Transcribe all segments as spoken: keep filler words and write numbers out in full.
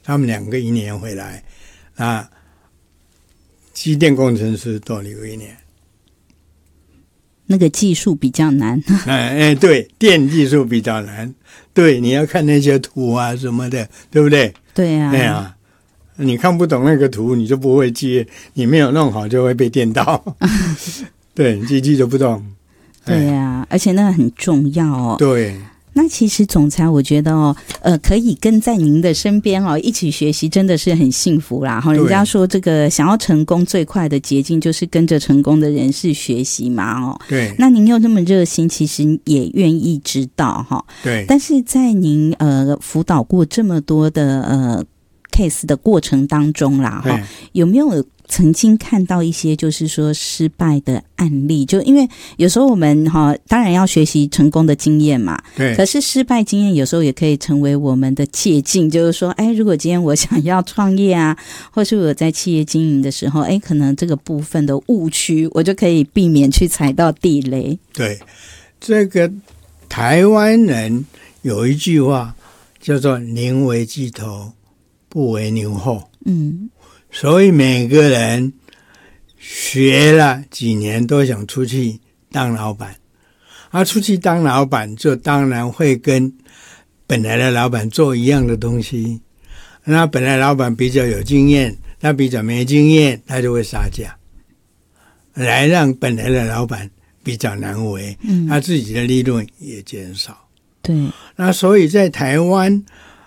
他们两个一年回来啊，机电工程师多留一年。 那个技术比较难。 哎哎，对，电技术比较难。对，你要看那些图啊什么的，对不对？ 对啊。 哎呀，你看不懂那个图，你就不会接，你没有弄好就会被电到。对，机器就不动。 对啊，而且那个很重要哦。 对。 那其实总裁我觉得哦，呃，可以跟在您的身边哦一起学习，真的是很幸福啦。人家说这个想要成功最快的捷径就是跟着成功的人士学习嘛哦。 对。 那您又那么热心，其实也愿意知道哈。 对。 但是在您呃辅导过这么多的呃 case 的过程当中啦哈，有没有曾经看到一些就是说失败的案例？就因为有时候我们哈，当然要学习成功的经验嘛， 对。 可是失败经验有时候也可以成为我们的借鉴，就是说，哎，如果今天我想要创业啊，或是我在企业经营的时候，哎，可能这个部分的误区，我就可以避免去踩到地雷。 对，这个台湾人有一句话叫做"宁为鸡头，不为牛后"。嗯。所以每个人学了几年都想出去当老板，而出去当老板就当然会跟本来的老板做一样的东西，那本来老板比较有经验，他比较没经验，他就会杀价来让本来的老板比较难为，嗯，他自己的利润也减少。 对， 那所以在台湾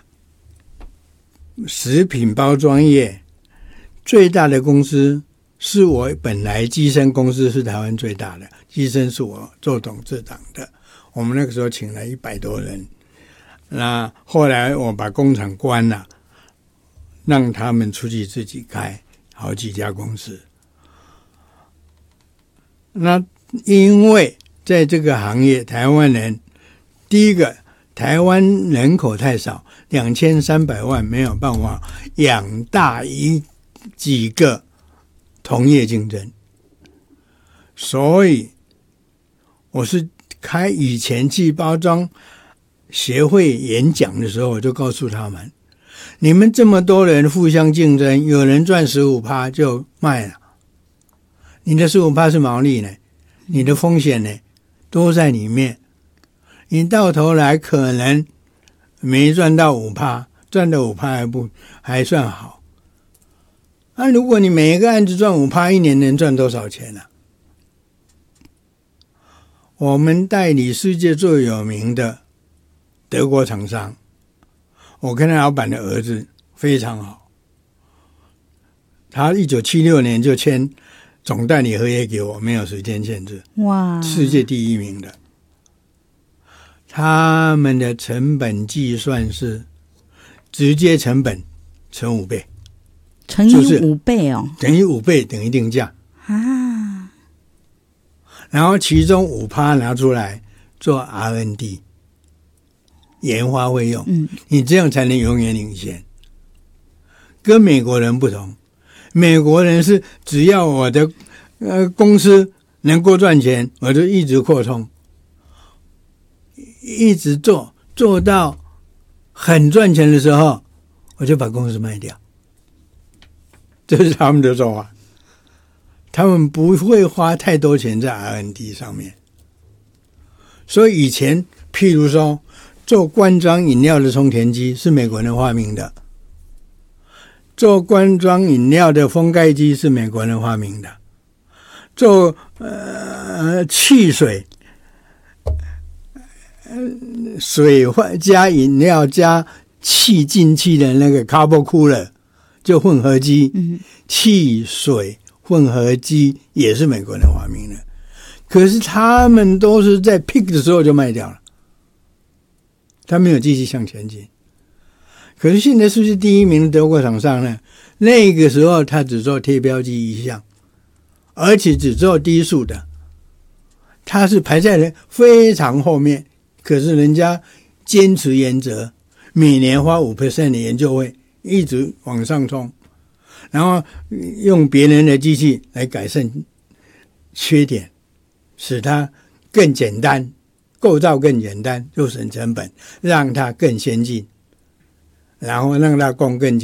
食品包装业最大的公司是我本来基森公司是台湾最大的，基森是我做董事长的，我们那个时候请了一百多人，那后来我把工厂关了，让他们出去自己开好几家公司。那因为在这个行业台湾人，第一个台湾人口太少，两千三百万没有办法养大一几个同业竞争，所以我是开以前去包装协会演讲的时候，我就告诉他们，你们这么多人互相竞争，有人赚 百分之十五 就卖了，你的 百分之十五 是毛利呢，你的风险呢都在里面，你到头来可能没赚到 百分之五， 赚到 百分之五 还不还算好。那、啊、如果你每一个案子赚 百分之五， 一年能赚多少钱呢、啊？我们代理世界最有名的德国厂商，我跟他老板的儿子非常好，他一九七六年就签总代理合约给我，没有时间限制，哇，世界第一名的。他们的成本计算是直接成本乘五倍， 乘以五倍哦， 等于五倍等于定价啊。然后其中 百分之五 拿出来做 R and D 研发费用，嗯，你这样才能永远领先。跟美国人不同，美国人是只要我的呃公司能够赚钱，我就一直扩充，一直做做到很赚钱的时候，我就把公司卖掉。这是他们的做法，他们不会花太多钱在 R and D 上面。所以以前譬如说做罐装饮料的充填机是美国人发明的，做罐装饮料的封盖机是美国人发明的，做呃汽水水加饮料加气进气的那个 Carbo Cooler 就混合机，嗯，汽水混合机也是美国人发明的，可是他们都是在 peak 的时候就卖掉了，他没有继续向前进。可是现在世界第一名的德国厂商呢，那个时候他只做贴标机一项，而且只做低速的，他是排在人非常后面，可是人家坚持原则，每年花 百分之五 的研究费一直往上冲，然后用别人的机器来改善缺点，使它更简单，构造更简单，就省成本，让它更先进，然后让它供更